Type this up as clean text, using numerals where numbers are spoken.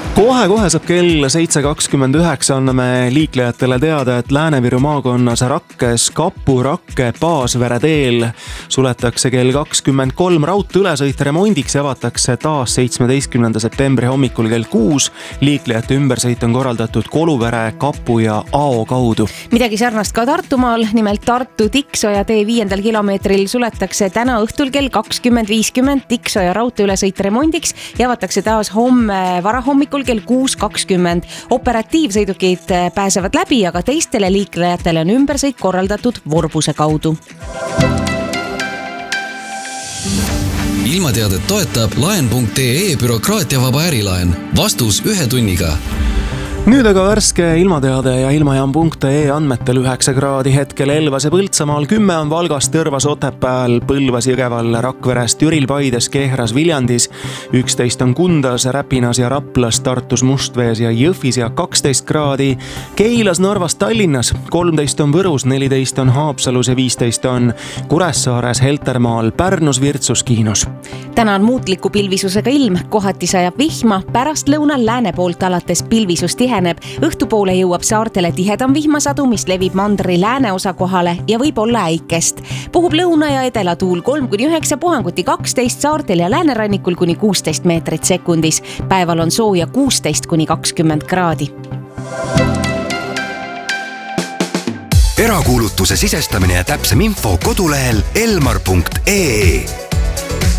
Kohe saab kell 7.29, anname liiklejatele teada, et Lääne-Viru maakonnas Rakkes Kapu-Rakke Paasvere teel suletakse kell 23 raudteeülesõit remondiks ja avatakse taas 17. septembri hommikul kell 6. Liiklejate ümbersõit on korraldatud Koluvere, Kapu ja Ao kaudu. Midagi sarnast ka Tartumaal, nimelt Tartu-Tiksoja tee 5. kilomeetril suletakse täna õhtul kell 20.50 Tiksoja raudteeülesõit remondiks ja avatakse taas homme varahommikul kell 6.20. Operatiivsõidukid pääsevad läbi, aga teistele liiklejatele on ümbersõit korraldatud Vorbuse kaudu. Ilmateadet toetab laen.ee bürokraatiavaba ärilaen. Vastus 1 tunniga. Nüüd aga värske ilmateade ja ilmajaam.ee andmetel 9 kraadi hetkel Elvas ja Põltsamaal, 10 on Valgas, Tõrvas, Otepääl, Põlvas, Jõgeval, Rakveres, Türil, Paides, Kehras, Viljandis, 11 on Kundas, Räpinas ja Raplas, Tartus, Mustvees ja Jõhvis ja 12 kraadi, Keilas, Narvas, Tallinnas, 13 on Võrus, 14 on Haapsalus ja 15 on Kuressaares, Heltermaal, Pärnus, Virtsus, Kiinus. Täna on muutliku pilvisusega ilm, kohati sajab vihma, pärast lõunal lääne poolt alates pilvisus tiheneb. Õhtupoole jõuab saartele tihedam vihmasadu, mis levib mandri lääneosa kohale ja võib olla äikest. Puhub lõuna ja edelatuul 3-9, puhanguti 12, saartel ja läänerannikul kuni 16 meetrit sekundis. Päeval on sooja 16-20 kraadi. Erakuulutuse sisestamine ja täpsem info kodulehel elmar.ee.